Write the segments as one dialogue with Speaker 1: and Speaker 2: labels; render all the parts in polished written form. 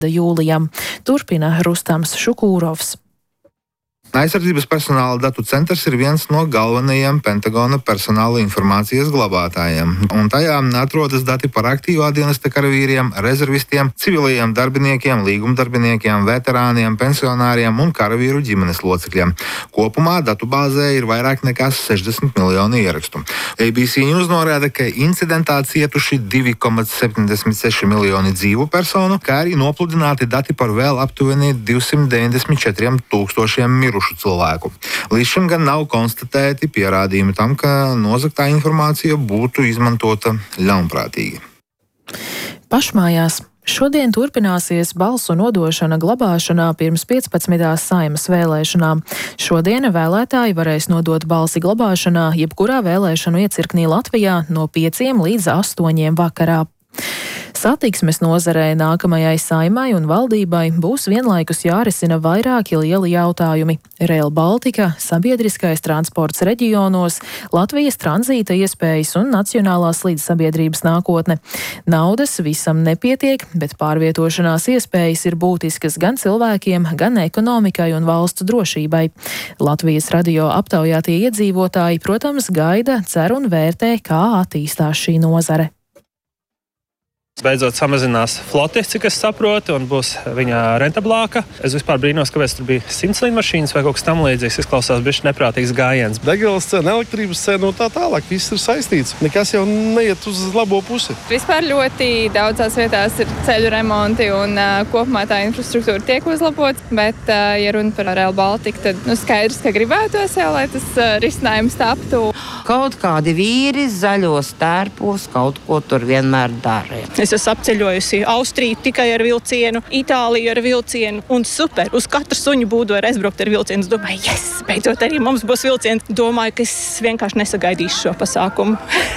Speaker 1: jūlijam. Turpina Rustams Šukūrovs.
Speaker 2: Aizsardzības personāla datu centrs ir viens no galvenajiem Pentagona personāla informācijas glabātājiem, un tajā atrodas dati par aktīvā dienesta karavīriem, rezervistiem, civilajiem darbiniekiem, līgumdarbiniekiem, veterāniem, pensionāriem un karavīru ģimenes locekļiem. Kopumā datubāzē ir vairāk nekā 60 miljoni ierakstu. ABC News norāda, ka incidentā cietuši 2,76 miljoni dzīvu personu, kā arī nopludināti dati par vēl aptuveni 294 tūkstošiem mirušu cilvēku. Līdz šim gan nav konstatēti pierādījumi tam, ka nozagtā informācija būtu izmantota ļaunprātīgi.
Speaker 1: Pašmājās. Šodien turpināsies balsu nodošana glabāšanā pirms 15. Saeimas vēlēšanām. Šodien vēlētāji varēs nodot balsi glabāšanā jebkurā vēlēšanu iecirknī Latvijā no 5 līdz 8 vakarā. Satiksmes nozarē nākamajai Saeimai un valdībai būs vienlaikus jārisina vairāki lieli jautājumi - Rail Baltica, sabiedriskais transports reģionos, Latvijas tranzīta iespējas un nacionālās līdzsabiedrības nākotne. Naudas visam nepietiek, bet pārvietošanās iespējas ir būtiskas gan cilvēkiem, gan ekonomikai un valsts drošībai. Latvijas radio aptaujātie iedzīvotāji, protams, gaida, cer un vērtē, kā attīstās šī nozare.
Speaker 3: Beidzot samazinās flote, cik es saprotu, un būs viņa rentablāka. Es vispār brīnos, kāpēc tur bija 100 lidmašīnas vai kaut kas tam līdzīgs. Izklausās bišķi neprātīgs gājiens.
Speaker 4: Degvielas cena, elektrības cena un tā tālāk. Viss ir saistīts. Nekas jau neiet uz labo pusi.
Speaker 5: Vispār ļoti daudzās vietās ir ceļu remonti un kopumā tā infrastruktūra tiek uzlabota. Bet, ja runa par Rail Baltica, tad skaidrs, ka gribētos jau, lai tas risinājums taptu.
Speaker 6: Kaut kādi vīri zaļos tērpos kaut ko tur vienmēr dara.
Speaker 7: Es esmu apceļojusi Austriju tikai ar vilcienu, Itāliju ar vilcienu un super. Uz katru suņu būdu var aizbraukt ar vilcienu. Es domāju, yes, beidzot arī mums būs vilciens. Domāju, ka es vienkārši nesagaidīšu šo pasākumu.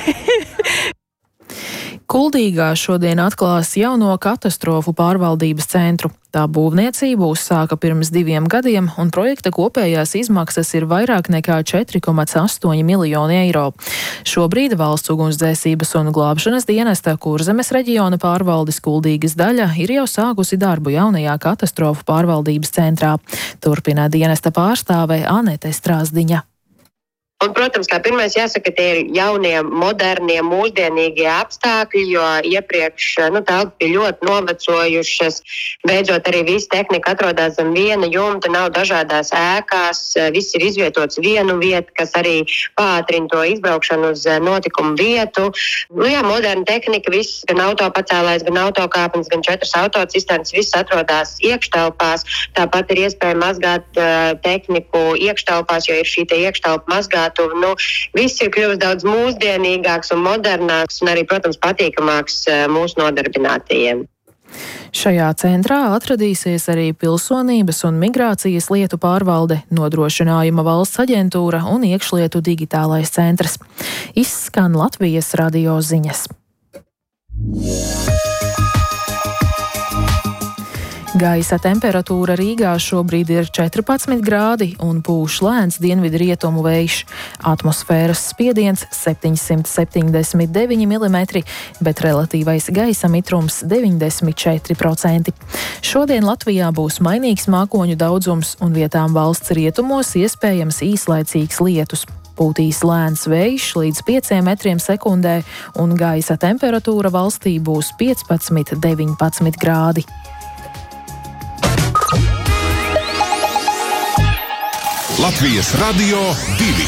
Speaker 1: Kuldīgā šodien atklās jauno katastrofu pārvaldības centru. Tā būvniecība uzsāka pirms 2 gadiem, un projekta kopējās izmaksas ir vairāk nekā 4,8 miljoni eiro. Šobrīd Valsts ugunsdzēsības un glābšanas dienesta Kurzemes reģiona pārvaldes Kuldīgas daļa ir jau sākusi darbu jaunajā katastrofu pārvaldības centrā. Turpina dienesta pārstāve Anete Strāzdiņa.
Speaker 8: Un, protams, kā pirmais jāsaka, tie ir jaunie, modernie, mūsdienīgie apstākļi, jo iepriekš telpas bija ļoti novecojušas. Beidzot, arī visa tehnika atrodas zem viena jumta, nav dažādās ēkās, viss ir izvietots vienu vietu, kas arī pātrina to izbraukšanu uz notikumu vietu. Moderna tehnika, viss, gan autopacēlājs, gan autokāpnes, gan 4 autocisternas, viss atrodas iekštelpās. Tāpat ir iespēja mazgāt tehniku iekštelpās, jo ir šī iekštelpa mazgāta. Viss ir kļuvis daudz mūsdienīgāks un modernāks un arī, protams, patīkamāks mūsu nodarbinātajiem.
Speaker 1: Šajā centrā atradīsies arī pilsonības un migrācijas lietu pārvalde, nodrošinājuma valsts aģentūra un iekšlietu digitālais centrs. Izskan Latvijas radio ziņas. Gaisa temperatūra Rīgā šobrīd ir 14 grādi un pūš lēns dienvidu rietumu vējš. Atmosfēras spiediens 779 mm, bet relatīvais gaisa mitrums 94%. Šodien Latvijā būs mainīgs mākoņu daudzums un vietām valsts rietumos iespējams īslaicīgs lietus. Pūtīs lēns vējš līdz 5 metriem sekundē un gaisa temperatūra valstī būs 15–19 grādi.
Speaker 9: Latvijas Radio 2.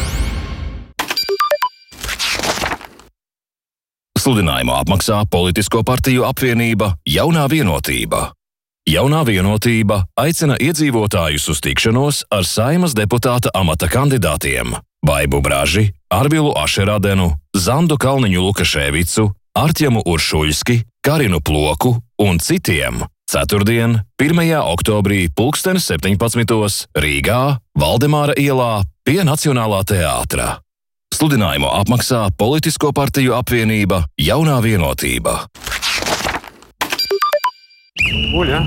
Speaker 9: Sludinājumu apmaksā Politisko partiju apvienība Jaunā vienotība. Jaunā vienotība aicina iedzīvotājus uz tikšanos ar Saeimas deputāta amata kandidātiem Baibu Braži, Arvilu Ašeradenu, Zandu Kalniņu Lukaševicu, Artjemu Uršuļski, Karinu Ploku un citiem. Ceturtdien, 1. oktobrī 17:00 Rīgā, Valdemāra ielā pie Nacionālā teātra. Sludinājumu apmaksā Politisko partiju apvienība Jaunā vienotība.
Speaker 10: Уля.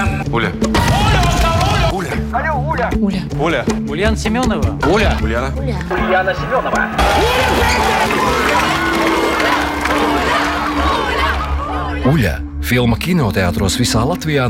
Speaker 10: Алло, Уля. Ульяна Семенова. Ульяна Семенова.
Speaker 9: Уля Filma kinoteātros visā Latvijā